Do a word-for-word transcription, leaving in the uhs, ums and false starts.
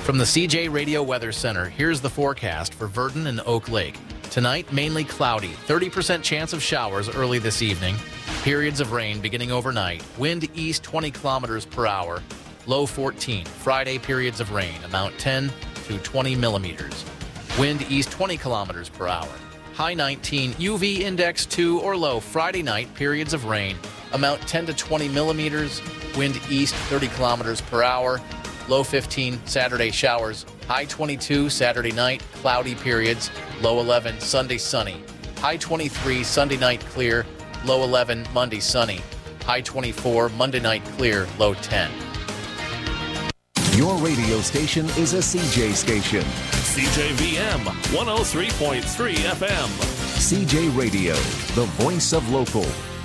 From the C J Radio Weather Center, here's the forecast for Virden and Oak Lake. Tonight, mainly cloudy, thirty percent chance of showers early this evening. Periods of rain beginning overnight. Wind east twenty kilometers per hour. Low fourteen. Friday, periods of rain. Amount ten to twenty millimeters. Wind east twenty kilometers per hour. High nineteen. U V index two or low. Friday night, periods of rain. Amount ten to twenty millimeters. Wind east thirty kilometers per hour. Low fifteen. Saturday, showers. High twenty-two. Saturday night, cloudy periods. Low eleven. Sunday, sunny. High twenty-three. Sunday night, clear. Low eleven. Monday, sunny. High twenty-four. Monday night, clear. Low ten. Your radio station is a C J station. C J V M one oh three point three F M. C J Radio, the voice of local.